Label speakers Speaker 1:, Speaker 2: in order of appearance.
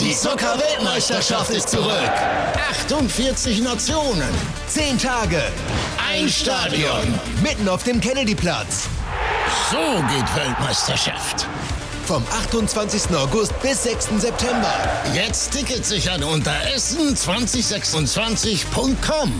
Speaker 1: Die Zucker-Weltmeisterschaft ist zurück. 48 Nationen.
Speaker 2: 10 Tage.
Speaker 1: Ein Stadion.
Speaker 2: Mitten auf dem Kennedyplatz.
Speaker 1: So geht Weltmeisterschaft.
Speaker 2: Vom 28. August bis 6. September.
Speaker 1: Jetzt Tickets sichern unter essen2026.com.